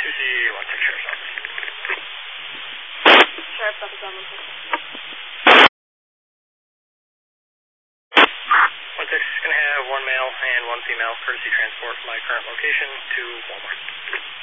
2C, 1-6 Sheriff's Office. Sheriff's Office on 1-6. 1-6 is going to have one male and one female courtesy transport from my current location to Walmart.